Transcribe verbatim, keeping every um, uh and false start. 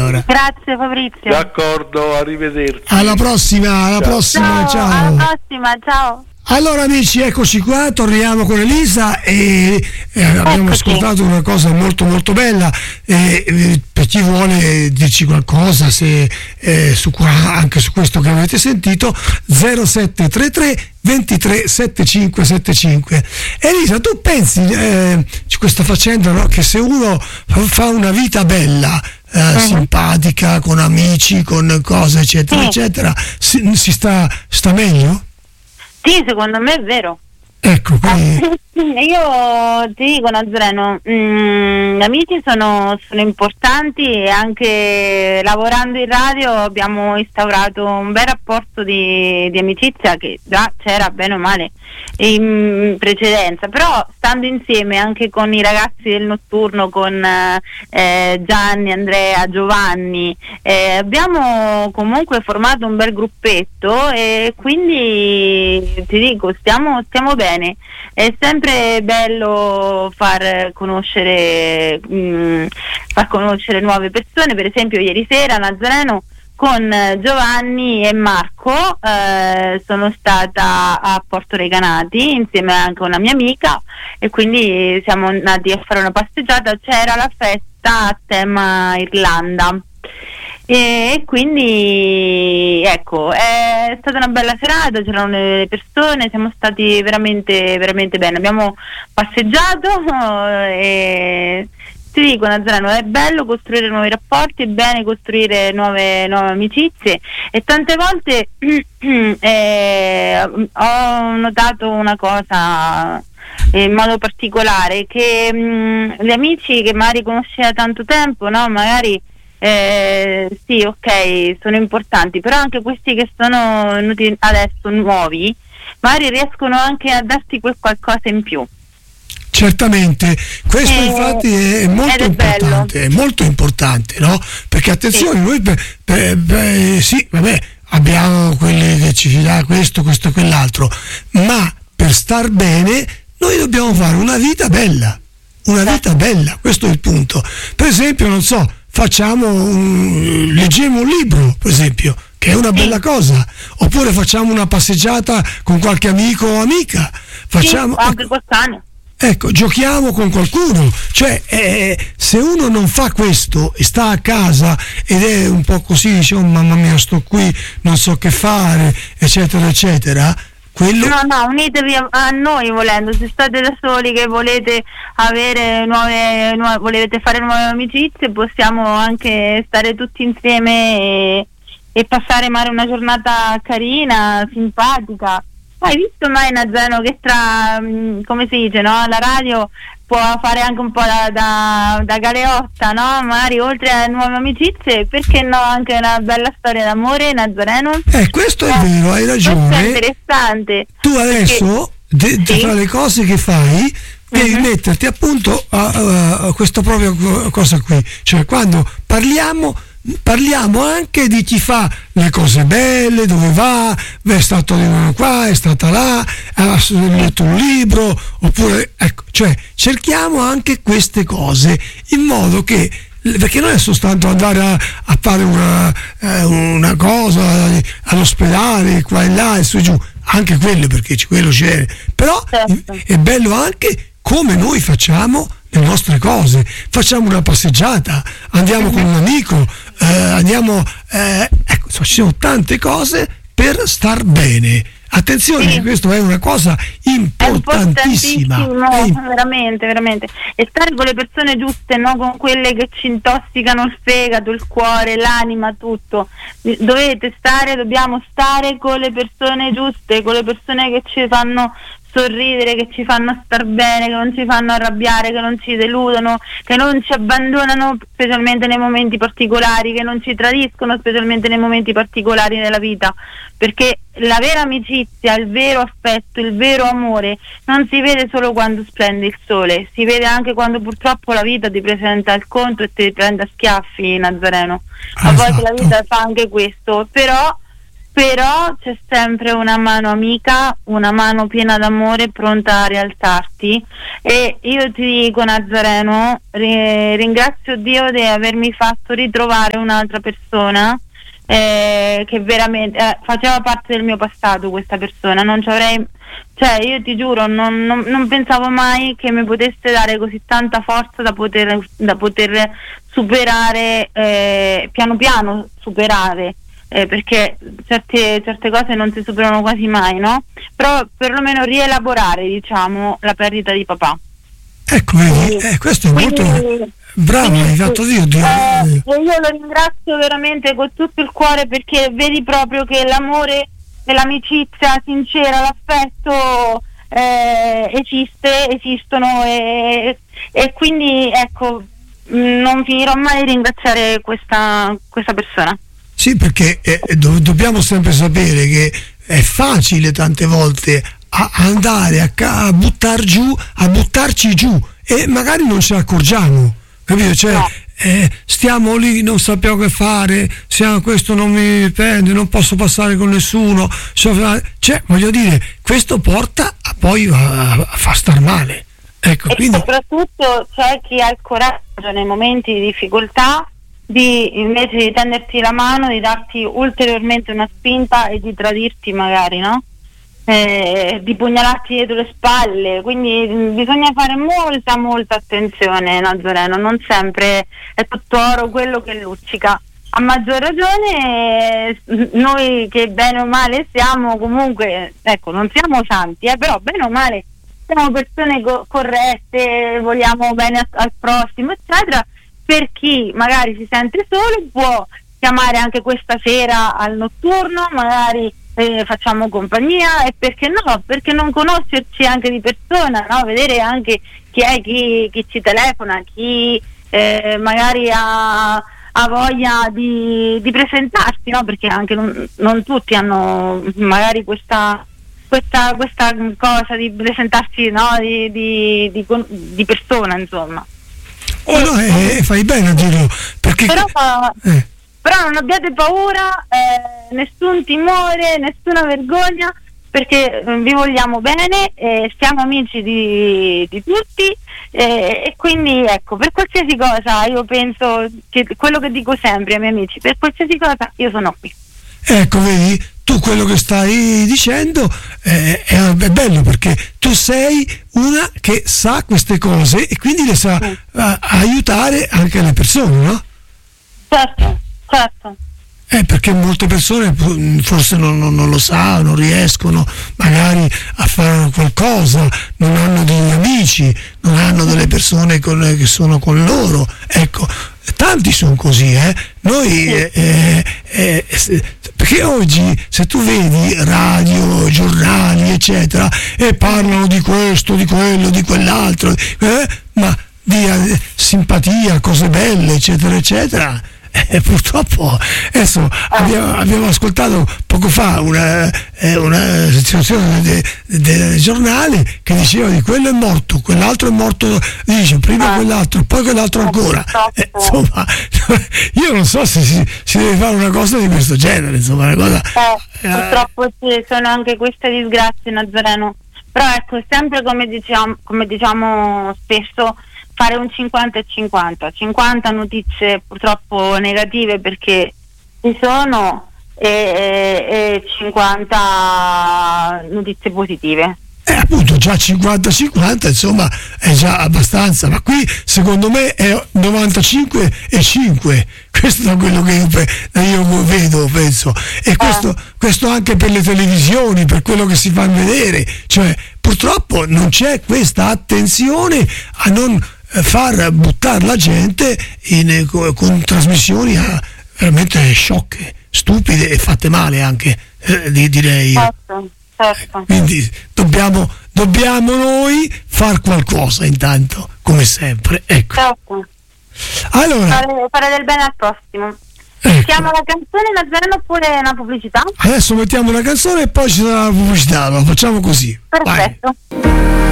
allora. Grazie Fabrizio. D'accordo, arrivederci. Alla prossima, alla ciao. prossima, ciao. ciao. Alla prossima, ciao. Allora amici, eccoci qua, torniamo con Elisa e eh, abbiamo Eccoci. ascoltato una cosa molto molto bella, eh, eh, per chi vuole dirci qualcosa se, eh, su, anche su questo che avete sentito, zero sette tre tre ventitré settantacinque settantacinque. Elisa, tu pensi eh, questa faccenda, no? Che se uno fa una vita bella, eh, uh-huh. simpatica, con amici, con cose eccetera sì. eccetera, si, si sta, sta meglio? Sì, secondo me è vero. Ecco, quindi... Io ti dico Nazareno, mm, gli amici sono, sono importanti e anche lavorando in radio abbiamo instaurato un bel rapporto di, di amicizia che già c'era bene o male in precedenza, però stando insieme anche con i ragazzi del notturno, con eh, Gianni, Andrea, Giovanni, eh, abbiamo comunque formato un bel gruppetto e quindi ti dico stiamo, stiamo bene. È sempre bello far conoscere mh, far conoscere nuove persone. Per esempio ieri sera a Nazareno con Giovanni e Marco eh, sono stata a Porto Recanati insieme anche a una mia amica e quindi siamo andati a fare una passeggiata. C'era la festa a tema Irlanda e quindi ecco, è stata una bella serata, c'erano le persone, siamo stati veramente veramente bene, abbiamo passeggiato e ti dico Nazareno, è bello costruire nuovi rapporti, è bene costruire nuove, nuove amicizie e tante volte eh, ho notato una cosa in modo particolare, che mh, gli amici che magari conosci da tanto tempo, no, magari Eh, sì, ok, sono importanti, però anche questi che sono venuti adesso nuovi magari riescono anche a darti quel qualcosa in più. Certamente, questo eh, infatti è molto è importante, è molto importante, no? Perché attenzione, sì. noi per, per, per, sì, vabbè, abbiamo quelli che ci dà questo, questo e quell'altro, ma per star bene noi dobbiamo fare una vita bella, una vita bella, questo è il punto. Per esempio, non so, facciamo un, leggiamo un libro, per esempio, che è una bella cosa, oppure facciamo una passeggiata con qualche amico o amica, facciamo sì, anche col cane. Ecco, giochiamo con qualcuno, cioè eh, se uno non fa questo e sta a casa ed è un po' così, dice oh mamma mia sto qui, non so che fare, eccetera eccetera, quello... No, no, unitevi a, a noi volendo, se state da soli che volete avere nuove, nuove, volete fare nuove amicizie, possiamo anche stare tutti insieme e, e passare magari una giornata carina, simpatica. Hai visto mai Nazareno che tra, come si dice, no? La radio può fare anche un po' da, da, da galeotta, no? Magari oltre a nuove amicizie, perché no anche una bella storia d'amore, Nazareno? Eh, questo è eh, vero, hai ragione. Questo è interessante. Tu adesso, perché, de, sì. tra le cose che fai, devi uh-huh. metterti appunto a, a, a questa propria cosa qui, cioè quando parliamo parliamo anche di chi fa le cose belle, dove va, è stato di uno qua, è stata là, ha letto un libro, oppure ecco, cioè cerchiamo anche queste cose in modo che, perché non è soltanto andare a, a fare una, eh, una cosa all'ospedale qua e là e su e giù, anche quello, perché quello c'è, però certo. è bello anche come noi facciamo le nostre cose, facciamo una passeggiata, andiamo con un amico, eh, andiamo, eh, ecco, ci sono tante cose per star bene. Attenzione, sì. Questa è una cosa importantissima. È importantissimo, è veramente, veramente. E stare con le persone giuste, no? Con quelle che ci intossicano il fegato, il cuore, l'anima, tutto. Dovete stare, dobbiamo stare con le persone giuste, con le persone che ci fanno sorridere, che ci fanno star bene, che non ci fanno arrabbiare, che non ci deludono, che non ci abbandonano specialmente nei momenti particolari, che non ci tradiscono specialmente nei momenti particolari della vita, perché la vera amicizia, il vero affetto, il vero amore non si vede solo quando splende il sole, si vede anche quando purtroppo la vita ti presenta il conto e ti prende a schiaffi, Nazareno. A esatto. volte la vita fa anche questo, però però c'è sempre una mano amica, una mano piena d'amore pronta a rialzarti. E io ti dico, Nazareno, ri- ringrazio Dio di avermi fatto ritrovare un'altra persona eh, che veramente eh, faceva parte del mio passato. Questa persona non ci avrei, cioè io ti giuro, non, non, non pensavo mai che mi potesse dare così tanta forza da poter, da poter superare, eh, piano piano superare, eh, perché certe, certe cose non si superano quasi mai, no? Però perlomeno rielaborare, diciamo, la perdita di papà. Ecco, vedi, eh, questo è molto Quindi, bravo, hai fatto Dio, Dio. Eh, e io lo ringrazio veramente con tutto il cuore, perché vedi proprio che l'amore e l'amicizia sincera, l'affetto eh, esiste, esistono e, e quindi ecco, non finirò mai di ringraziare questa, questa persona. Sì, perché eh, do- dobbiamo sempre sapere che è facile tante volte a andare a, ca- a buttar giù, a buttarci giù e magari non ce ne accorgiamo, capito? Cioè, no. eh, stiamo lì, non sappiamo che fare, siamo, questo non mi prende, non posso passare con nessuno, cioè, voglio dire, questo porta a poi a, a far star male. Ecco, e quindi... soprattutto c'è chi ha il coraggio nei momenti di difficoltà di, invece di tenderti la mano, di darti ulteriormente una spinta e di tradirti magari, no? Eh, di pugnalarti dietro le spalle. Quindi mh, bisogna fare molta molta attenzione, Nazareno, non sempre è tutto oro quello che luccica. A maggior ragione eh, noi che bene o male siamo comunque, ecco, non siamo santi, eh, però bene o male siamo persone co- corrette, vogliamo bene a- al prossimo, eccetera. Per chi magari si sente solo può chiamare anche questa sera al notturno, magari eh, facciamo compagnia, e perché no, perché non conoscerci anche di persona, no? Vedere anche chi è chi, chi ci telefona, chi eh, magari ha, ha voglia di, di presentarsi, no? Perché anche non, non tutti hanno magari questa questa, questa cosa di presentarsi, no? di, di, di, di persona, insomma. Oh, no, eh, fai bene a dirlo, perché però, eh. però non abbiate paura, eh, nessun timore, nessuna vergogna, perché eh, vi vogliamo bene, eh, siamo amici di, di tutti, eh, e quindi ecco, per qualsiasi cosa io penso che quello che dico sempre ai miei amici, per qualsiasi cosa io sono qui. Ecco, vedi, tu quello che stai dicendo eh, è, è bello, perché tu sei una che sa queste cose e quindi le sa mm. uh, aiutare anche le persone, no? Certo, certo. Eh, perché molte persone forse non, non, non lo sanno, non riescono magari a fare qualcosa, non hanno degli amici, non hanno delle persone con, che sono con loro, ecco, tanti sono così, eh. Noi eh, eh, eh, perché oggi se tu vedi radio, giornali eccetera e parlano di questo, di quello, di quell'altro, eh, ma di eh, simpatia, cose belle eccetera eccetera. Eh, purtroppo adesso abbiamo, abbiamo ascoltato poco fa una, eh, una situazione del de, de giornale che diceva di quello è morto, quell'altro è morto, dice prima quell'altro, poi quell'altro ancora, eh, insomma io non so se si, si deve fare una cosa di questo genere, insomma una cosa, eh, purtroppo ci sono anche queste disgrazie, Nazareno, però ecco, sempre come diciamo, come diciamo spesso, fare un cinquanta e cinquanta, cinquanta notizie purtroppo negative perché ci sono, e, e cinquanta notizie positive. Eh, appunto, già cinquanta cinquanta insomma è già abbastanza, ma qui secondo me è novantacinque e cinque, questo è quello che io, io vedo, penso, e questo, eh. questo anche per le televisioni, per quello che si fa vedere, cioè purtroppo non c'è questa attenzione a non far buttare la gente in, con trasmissioni a, veramente sciocche, stupide e fatte male anche, eh, direi. Certo, certo. Quindi dobbiamo, dobbiamo noi far qualcosa intanto, come sempre. Ecco. Certo. Allora, fare, fare del bene al prossimo. Ecco. Mettiamo la canzone, Nazareno, oppure una pubblicità? Adesso mettiamo la canzone e poi ci sarà la pubblicità, lo facciamo così. Perfetto. Vai.